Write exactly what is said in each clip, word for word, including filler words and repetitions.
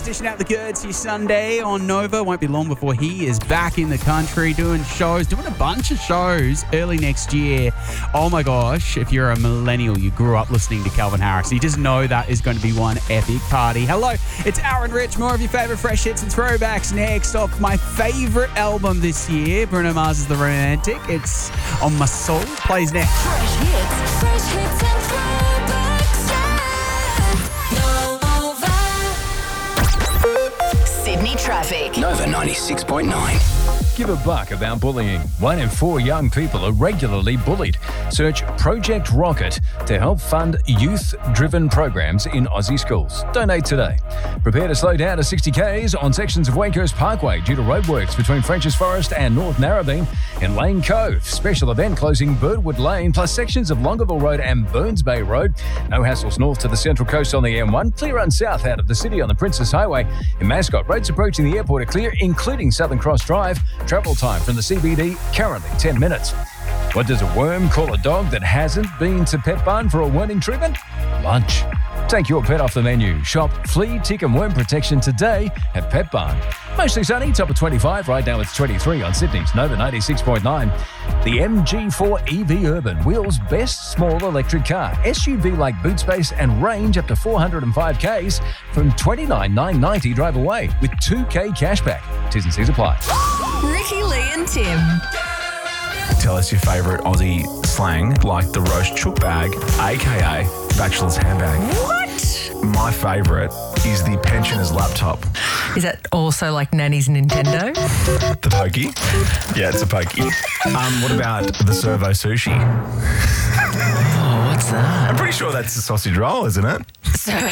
dishing out the goods your Sunday on Nova. Won't be long before he is back in the country doing shows, doing a bunch of shows early next year. Oh my gosh, if you're a millennial, you grew up listening to Calvin Harris, you just know that is going to be one epic party. Hello, it's Aaron Rich. More of your favourite fresh hits and throwbacks next off my favourite album this year, Bruno Mars' The Romantic. It's On My Soul. Plays next. Fresh hits, fresh hits and throwbacks, yeah. Nova. Sydney traffic. Nova ninety-six point nine. Give a buck about bullying. One in four young people are regularly bullied. Search Project Rocket to help fund youth-driven programs in Aussie schools. Donate today. Prepare to slow down to sixty kays on sections of Wakehurst Parkway due to roadworks between French's Forest and North Narrabeen. In Lane Cove, special event closing Birdwood Lane plus sections of Longueville Road and Burns Bay Road. No hassles north to the Central Coast on the M one. Clear run south out of the city on the Princess Highway. In Mascot, roads approaching the airport are clear, including Southern Cross Drive. Travel time from the C B D, currently ten minutes. What does a worm call a dog that hasn't been to Pet Barn for a worming treatment? Lunch. Take your pet off the menu. Shop flea, tick and worm protection today at Pet Barn. Mostly sunny, top of twenty-five. Right now it's twenty-three on Sydney's Nova ninety-six point nine. The M G four E V Urban, Wheels' best small electric car. S U V-like boot space and range up to four hundred five kays from twenty-nine thousand nine hundred ninety drive away with two K cashback. T's and C's apply. Ricky, Lee and Tim. Tell us your favourite Aussie slang, like the roast chook bag, a k a bachelor's handbag. What? My favourite is the pensioner's laptop. Is that also like Nanny's Nintendo? The pokey? Yeah, it's a pokey. Um, what about the servo sushi? Oh, what's that? I'm pretty sure that's a sausage roll, isn't it? So...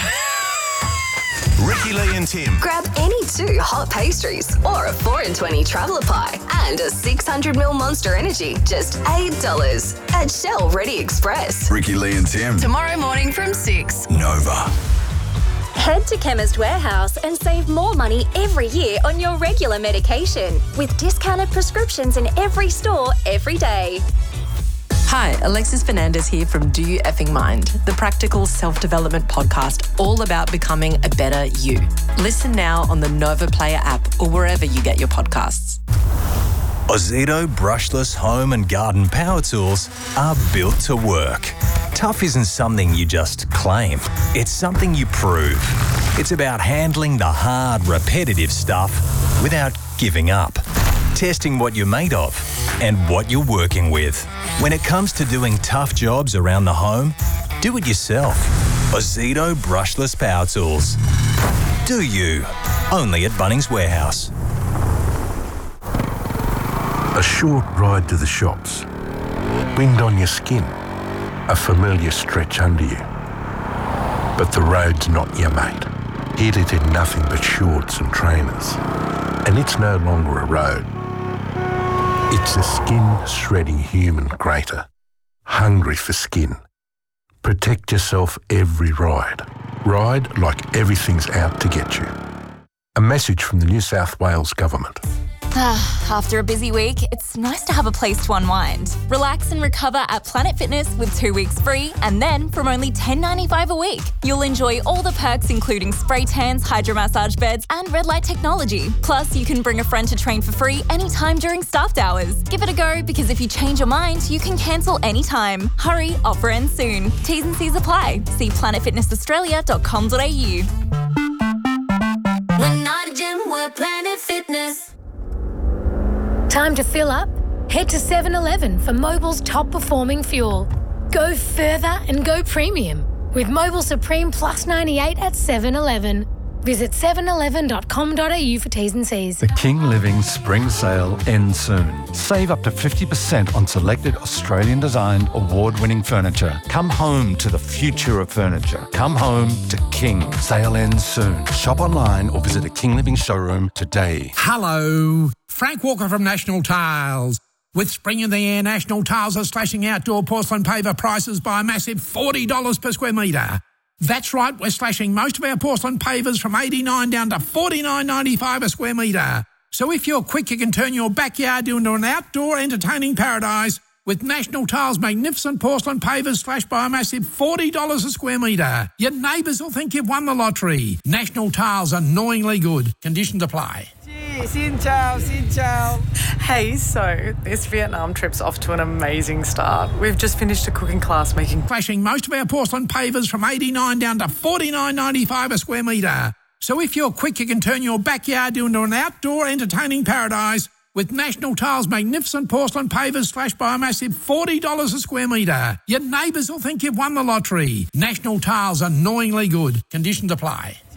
Ricky, Lee and Tim. Grab any two hot pastries or a four in twenty traveller pie and a six hundred milliliter Monster Energy, just eight dollars at Shell Ready Express. Ricky, Lee and Tim. Tomorrow morning from six. Nova. Head to Chemist Warehouse and save more money every year on your regular medication with discounted prescriptions in every store every day. Hi, Alexis Fernandez here from Do You Effing Mind, the practical self-development podcast all about becoming a better you. Listen now on the Nova Player app or wherever you get your podcasts. Ozito brushless home and garden power tools are built to work. Tough isn't something you just claim. It's something you prove. It's about handling the hard, repetitive stuff without giving up. Testing what you're made of and what you're working with. When it comes to doing tough jobs around the home, do it yourself. Ozito brushless power tools. Do you? Only at Bunnings Warehouse. A short ride to the shops. Wind on your skin. A familiar stretch under you. But the road's not your mate. Heated in nothing but shorts and trainers. And it's no longer a road. It's a skin-shredding human grater. Hungry for skin. Protect yourself every ride. Ride like everything's out to get you. A message from the New South Wales Government. After a busy week, it's nice to have a place to unwind. Relax and recover at Planet Fitness with two weeks free, and then from only ten dollars ninety-five a week. You'll enjoy all the perks including spray tans, hydro massage beds, and red light technology. Plus, you can bring a friend to train for free anytime during staffed hours. Give it a go, because if you change your mind, you can cancel anytime. Hurry, offer ends soon. T's and C's apply. See planet fitness australia dot com dot a u. We're not a gym, we're Planet Fitness. Time to fill up? Head to seven eleven for Mobil's top-performing fuel. Go further and go premium with Mobil Supreme Plus ninety-eight at seven eleven. Visit seven eleven dot com dot a u for T's and C's. The King Living Spring Sale ends soon. Save up to fifty percent on selected Australian-designed, award-winning furniture. Come home to the future of furniture. Come home to King. Sale ends soon. Shop online or visit a King Living showroom today. Hello, Frank Walker from National Tiles. With spring in the air, National Tiles are slashing outdoor porcelain paver prices by a massive forty dollars per square metre. That's right, we're slashing most of our porcelain pavers from eighty-nine dollars down to forty-nine ninety-five a square metre. So if you're quick, you can turn your backyard into an outdoor entertaining paradise with National Tiles magnificent porcelain pavers slashed by a massive forty dollars a square metre. Your neighbours will think you've won the lottery. National Tiles, annoyingly good. Conditions apply. Xin chào, xin chào. Hey, so this Vietnam trip's off to an amazing start. We've just finished a cooking class making... Slashing most of our porcelain pavers from eighty-nine down to forty-nine ninety-five a square metre. So if you're quick, you can turn your backyard into an outdoor entertaining paradise with National Tiles magnificent porcelain pavers slashed by a massive forty dollars a square metre. Your neighbours will think you've won the lottery. National Tiles, annoyingly good. Conditions apply.